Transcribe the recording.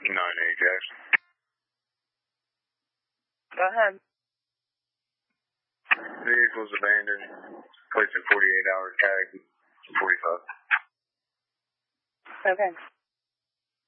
9-8, Go ahead. Vehicle's abandoned. Placed in 48-hour tag. 45. Okay.